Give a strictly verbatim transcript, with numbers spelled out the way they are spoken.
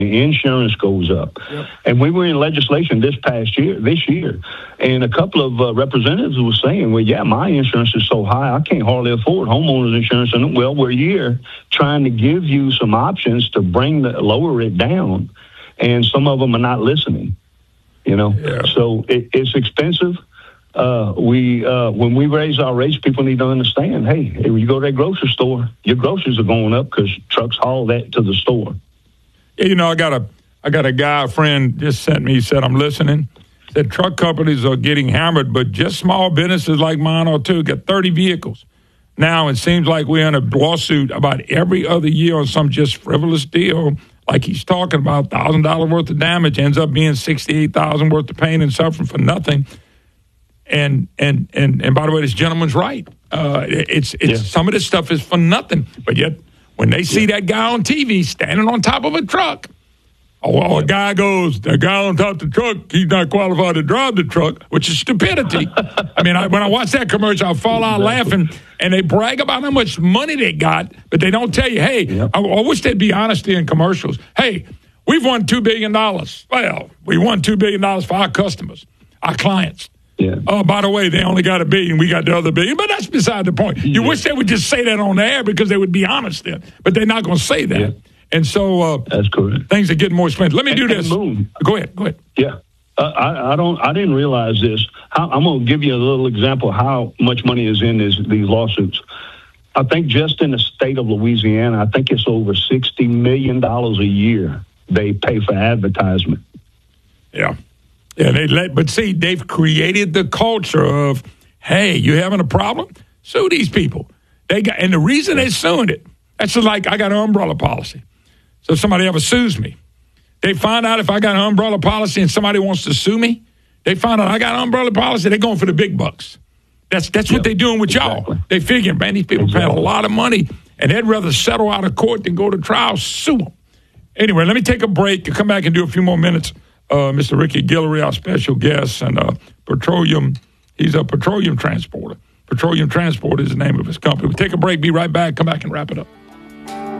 insurance goes up. Yep. And we were in legislation this past year, this year, and a couple of uh, representatives were saying, well, yeah, my insurance is so high, I can't hardly afford homeowners insurance. And, well, we're here trying to give you some options to bring the, lower it down, and some of them are not listening, you know. Yeah. So it, it's expensive. Uh, we uh, when we raise our rates, people need to understand, hey, when you go to that grocery store, your groceries are going up because trucks haul that to the store. You know, I got a I got a guy, a friend, just sent me, he said, I'm listening. Said truck companies are getting hammered, but just small businesses like mine or two get thirty vehicles. Now it seems like we're in a lawsuit about every other year on some just frivolous deal, like he's talking about, one thousand dollars worth of damage ends up being sixty-eight thousand dollars worth of pain and suffering for nothing. And and and and by the way, this gentleman's right. Uh, it's it's yeah. Some of this stuff is for nothing, but yet when they see that guy on T V standing on top of a truck, oh, well, a guy goes, the guy on top of the truck, he's not qualified to drive the truck, which is stupidity. I mean, I, when I watch that commercial, I fall out laughing, and they brag about how much money they got, but they don't tell you, hey, yep. I, I wish there'd be honesty in commercials. Hey, we've won two billion dollars. Well, we won two billion dollars for our customers, our clients. Yeah. Oh, by the way, they only got a billion. We got the other billion. But that's beside the point. You yeah. wish they would just say that on the air because they would be honest then. But they're not going to say that. Yeah. And so uh, that's correct. Things are getting more expensive. Let me do and, this. And go ahead. Go ahead. Yeah. Uh, I, I don't. I didn't realize this. How, I'm going to give you a little example of how much money is in this, these lawsuits. I think just in the state of Louisiana, I think it's over sixty million dollars a year they pay for advertisement. Yeah. Yeah, they let, but see, they've created the culture of, hey, you having a problem? Sue these people. They got, and the reason they're suing it, that's just like I got an umbrella policy. So if somebody ever sues me, they find out if I got an umbrella policy and somebody wants to sue me, they find out I got an umbrella policy, they're going for the big bucks. That's that's yep, what they're doing with exactly. y'all. They figure, man, these people exactly. paying a lot of money, and they'd rather settle out of court than go to trial, sue them. Anyway, let me take a break and come back and do a few more minutes. Uh, Mister Ricky Guillory, our special guest, and uh, petroleum. He's a petroleum transporter. Petroleum Transport is the name of his company. We'll take a break, be right back, come back and wrap it up.